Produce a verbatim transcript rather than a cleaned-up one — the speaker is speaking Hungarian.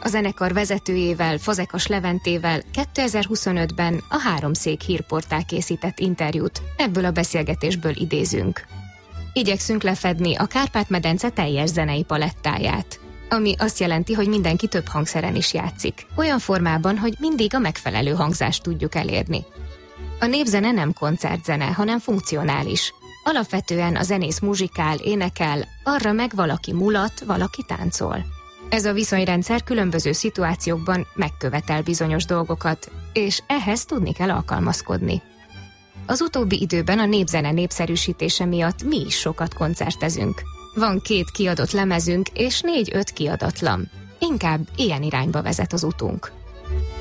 A zenekar vezetőjével, Fazekas Leventével kétezer-huszonötben a Háromszék hírportál készített interjút, ebből a beszélgetésből idézünk. Igyekszünk lefedni a Kárpát-medence teljes zenei palettáját, ami azt jelenti, hogy mindenki több hangszeren is játszik, olyan formában, hogy mindig a megfelelő hangzást tudjuk elérni. A népzene nem koncertzene, hanem funkcionális. Alapvetően a zenész muzsikál, énekel, arra meg valaki mulat, valaki táncol. Ez a viszonyrendszer különböző szituációkban megkövetel bizonyos dolgokat, és ehhez tudni kell alkalmazkodni. Az utóbbi időben a népzene népszerűsítése miatt mi is sokat koncertezünk. Van két kiadott lemezünk és négy-öt kiadatlan. Inkább ilyen irányba vezet az utunk.